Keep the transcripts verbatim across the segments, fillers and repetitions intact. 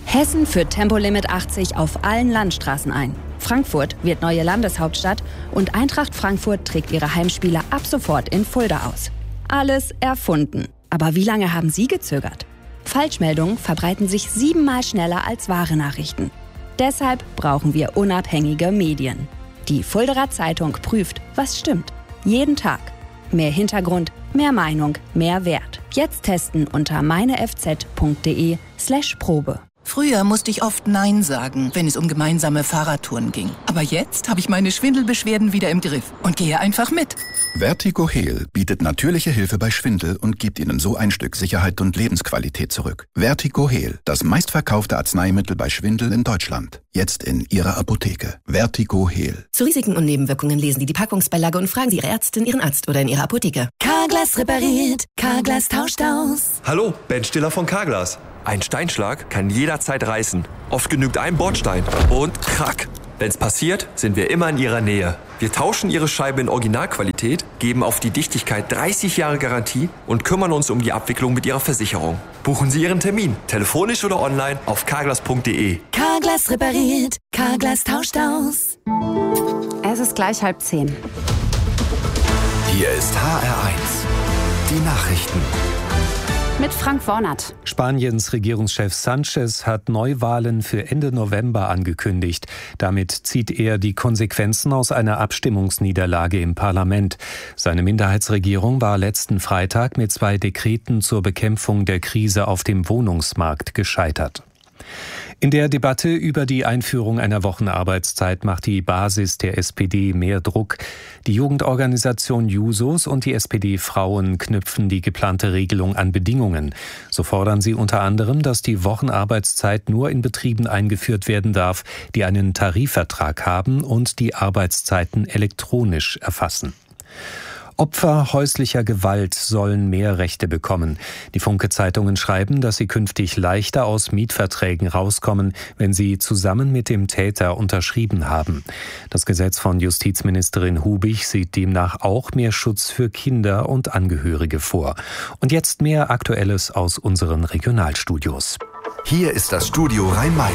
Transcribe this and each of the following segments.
Hessen führt Tempolimit achtzig auf allen Landstraßen ein. Frankfurt wird neue Landeshauptstadt und Eintracht Frankfurt trägt ihre Heimspiele ab sofort in Fulda aus. Alles erfunden. Aber wie lange haben Sie gezögert? Falschmeldungen verbreiten sich siebenmal schneller als wahre Nachrichten. Deshalb brauchen wir unabhängige Medien. Die Fuldaer Zeitung prüft, was stimmt. Jeden Tag. Mehr Hintergrund, mehr Meinung, mehr Wert. Jetzt testen unter meinefz.de slash Probe. Früher musste ich oft Nein sagen, wenn es um gemeinsame Fahrradtouren ging. Aber jetzt habe ich meine Schwindelbeschwerden wieder im Griff und gehe einfach mit. Vertigo Heal bietet natürliche Hilfe bei Schwindel und gibt Ihnen so ein Stück Sicherheit und Lebensqualität zurück. Vertigo Heal, das meistverkaufte Arzneimittel bei Schwindel in Deutschland. Jetzt in Ihrer Apotheke. Vertigo Heal. Zu Risiken und Nebenwirkungen lesen Sie die Packungsbeilage und fragen Sie Ihre Ärztin, Ihren Arzt oder in Ihrer Apotheke. Carglass repariert, Carglass tauscht aus. Hallo, Ben Stiller von Carglass. Ein Steinschlag kann jederzeit reißen. Oft genügt ein Bordstein. Und krack. Wenn's passiert, sind wir immer in Ihrer Nähe. Wir tauschen Ihre Scheibe in Originalqualität, geben auf die Dichtigkeit dreißig Jahre Garantie und kümmern uns um die Abwicklung mit Ihrer Versicherung. Buchen Sie Ihren Termin, telefonisch oder online auf carglass punkt de. Carglass repariert, Carglass tauscht aus. Es ist gleich halb zehn. Hier ist H R eins. Die Nachrichten. Mit Frank Wornert. Spaniens Regierungschef Sanchez hat Neuwahlen für Ende November angekündigt. Damit zieht er die Konsequenzen aus einer Abstimmungsniederlage im Parlament. Seine Minderheitsregierung war letzten Freitag mit zwei Dekreten zur Bekämpfung der Krise auf dem Wohnungsmarkt gescheitert. In der Debatte über die Einführung einer Wochenarbeitszeit macht die Basis der S P D mehr Druck. Die Jugendorganisation Jusos und die S P D-Frauen knüpfen die geplante Regelung an Bedingungen. So fordern sie unter anderem, dass die Wochenarbeitszeit nur in Betrieben eingeführt werden darf, die einen Tarifvertrag haben und die Arbeitszeiten elektronisch erfassen. Opfer häuslicher Gewalt sollen mehr Rechte bekommen. Die Funke-Zeitungen schreiben, dass sie künftig leichter aus Mietverträgen rauskommen, wenn sie zusammen mit dem Täter unterschrieben haben. Das Gesetz von Justizministerin Hubig sieht demnach auch mehr Schutz für Kinder und Angehörige vor. Und jetzt mehr Aktuelles aus unseren Regionalstudios. Hier ist das Studio Rhein-Main.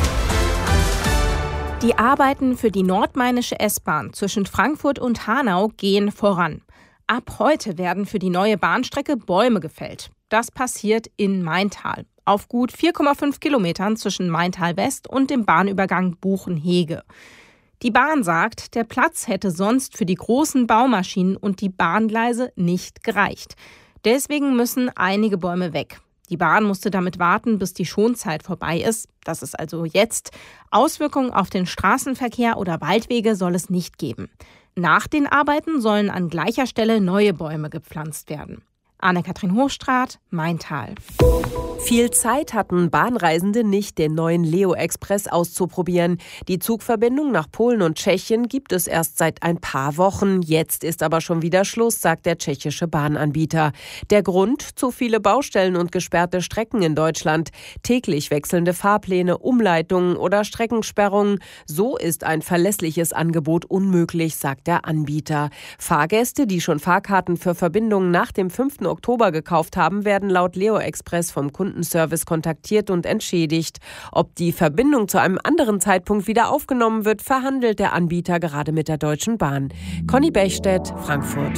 Die Arbeiten für die nordmainische S-Bahn zwischen Frankfurt und Hanau gehen voran. Ab heute werden für die neue Bahnstrecke Bäume gefällt. Das passiert in Maintal, auf gut vier Komma fünf Kilometern zwischen Maintal West und dem Bahnübergang Buchenhege. Die Bahn sagt, der Platz hätte sonst für die großen Baumaschinen und die Bahngleise nicht gereicht. Deswegen müssen einige Bäume weg. Die Bahn musste damit warten, bis die Schonzeit vorbei ist. Das ist also jetzt. Auswirkungen auf den Straßenverkehr oder Waldwege soll es nicht geben. Nach den Arbeiten sollen an gleicher Stelle neue Bäume gepflanzt werden. Anne-Kathrin Hochstraat, Maintal. Viel Zeit hatten Bahnreisende nicht, den neuen Leo-Express auszuprobieren. Die Zugverbindung nach Polen und Tschechien gibt es erst seit ein paar Wochen. Jetzt ist aber schon wieder Schluss, sagt der tschechische Bahnanbieter. Der Grund? Zu viele Baustellen und gesperrte Strecken in Deutschland. Täglich wechselnde Fahrpläne, Umleitungen oder Streckensperrungen. So ist ein verlässliches Angebot unmöglich, sagt der Anbieter. Fahrgäste, die schon Fahrkarten für Verbindungen nach dem fünften Oktober gekauft haben, werden laut Leo Express vom Kundenservice kontaktiert und entschädigt. Ob die Verbindung zu einem anderen Zeitpunkt wieder aufgenommen wird, verhandelt der Anbieter gerade mit der Deutschen Bahn. Conny Bechstedt, Frankfurt.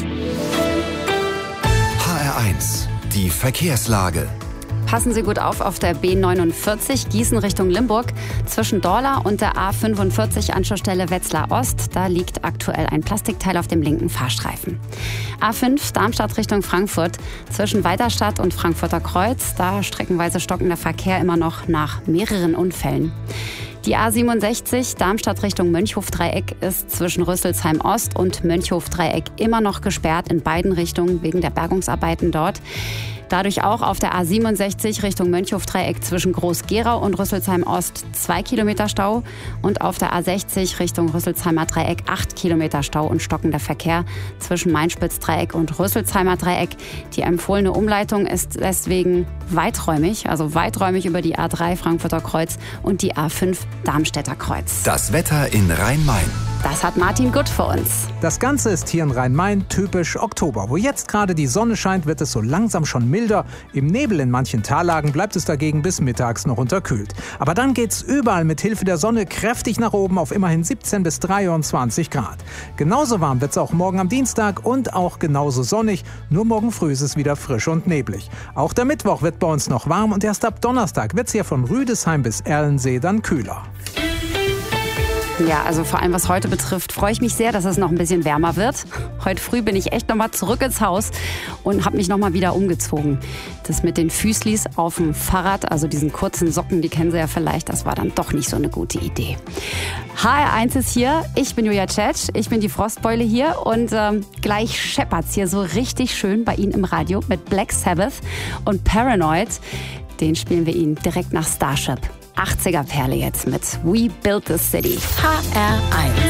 H R eins, die Verkehrslage. Passen Sie gut auf auf der B neunundvierzig Gießen Richtung Limburg. Zwischen Dorla und der A fünfundvierzig Anschlussstelle Wetzlar Ost. Da liegt aktuell ein Plastikteil auf dem linken Fahrstreifen. A fünf Darmstadt Richtung Frankfurt. Zwischen Weiterstadt und Frankfurter Kreuz. Da streckenweise stockender Verkehr immer noch nach mehreren Unfällen. Die A siebenundsechzig Darmstadt Richtung Mönchhof-Dreieck ist zwischen Rüsselsheim Ost und Mönchhof-Dreieck immer noch gesperrt in beiden Richtungen wegen der Bergungsarbeiten dort. Dadurch auch auf der A siebenundsechzig Richtung Mönchhof-Dreieck zwischen Groß-Gerau und Rüsselsheim Ost zwei Kilometer Stau und auf der A sechzig Richtung Rüsselsheimer Dreieck acht Kilometer Stau und stockender Verkehr zwischen Mainspitz-Dreieck und Rüsselsheimer Dreieck. Die empfohlene Umleitung ist deswegen weiträumig, also weiträumig über die A drei Frankfurter Kreuz und die A fünf Darmstädter Kreuz. Das Wetter in Rhein-Main. Das hat Martin Gutt für uns. Das Ganze ist hier in Rhein-Main typisch Oktober. Wo jetzt gerade die Sonne scheint, wird es so langsam schon milder. Im Nebel in manchen Tallagen bleibt es dagegen bis mittags noch unterkühlt. Aber dann geht's überall mit Hilfe der Sonne kräftig nach oben auf immerhin siebzehn bis dreiundzwanzig Grad. Genauso warm wird's auch morgen am Dienstag und auch genauso sonnig. Nur morgen früh ist es wieder frisch und neblig. Auch der Mittwoch wird bei uns noch warm und erst ab Donnerstag wird's hier von Rüdesheim bis Erlensee dann kühler. Ja, also vor allem was heute betrifft, freue ich mich sehr, dass es noch ein bisschen wärmer wird. Heute früh bin ich echt nochmal zurück ins Haus und habe mich nochmal wieder umgezogen. Das mit den Füßlis auf dem Fahrrad, also diesen kurzen Socken, die kennen Sie ja vielleicht, das war dann doch nicht so eine gute Idee. H R eins ist hier, ich bin Julia Tschetsch, ich bin die Frostbeule hier und ähm, gleich scheppert's hier so richtig schön bei Ihnen im Radio mit Black Sabbath und Paranoid. Den spielen wir Ihnen direkt nach Starship. achtziger Perle jetzt mit We Built the City. H R eins.